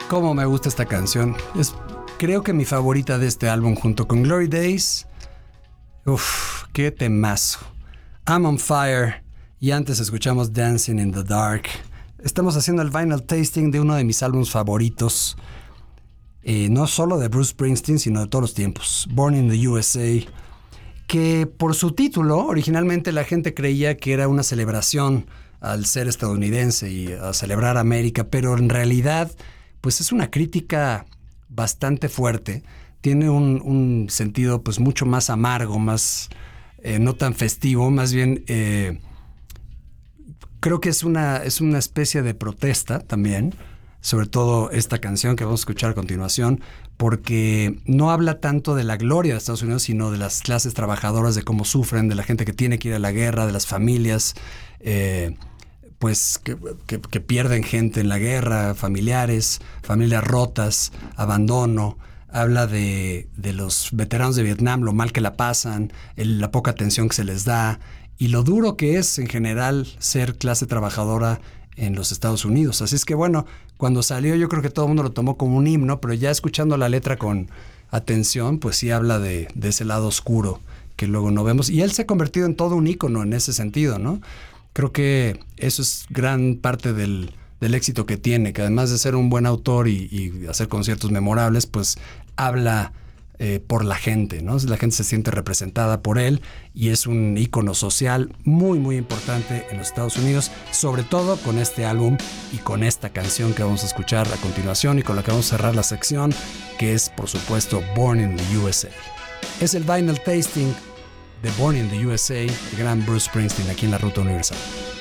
Cómo me gusta esta canción. Creo que mi favorita de este álbum junto con Glory Days. Uf, qué temazo. I'm on Fire. Y antes escuchamos Dancing in the Dark. Estamos haciendo el vinyl tasting de uno de mis álbumes favoritos. No solo de Bruce Springsteen, sino de todos los tiempos. Born in the USA. Que por su título, originalmente la gente creía que era una celebración al ser estadounidense y a celebrar América, pero en realidad pues es una crítica bastante fuerte. Tiene un sentido pues mucho más amargo, más no tan festivo, más bien creo que es una especie de protesta también, sobre todo esta canción que vamos a escuchar a continuación, porque no habla tanto de la gloria de Estados Unidos, sino de las clases trabajadoras, de cómo sufren, de la gente que tiene que ir a la guerra, de las familias pues que pierden gente en la guerra, familiares rotas, abandono. Habla de los veteranos de Vietnam, lo mal que la pasan, la poca atención que se les da y lo duro que es en general ser clase trabajadora en los Estados Unidos. Así es que bueno, cuando salió yo creo que todo el mundo lo tomó como un himno, pero ya escuchando la letra con atención, pues sí habla de ese lado oscuro que luego no vemos. Y él se ha convertido en todo un ícono en ese sentido, ¿no? Creo que eso es gran parte del éxito que tiene, que además de ser un buen autor y hacer conciertos memorables, pues habla por la gente, ¿no? La gente se siente representada por él y es un ícono social muy, muy importante en los Estados Unidos, sobre todo con este álbum y con esta canción que vamos a escuchar a continuación y con la que vamos a cerrar la sección, que es, por supuesto, Born in the USA. Es el vinyl tasting de Born in the USA, el gran Bruce Springsteen aquí en la Ruta Universal.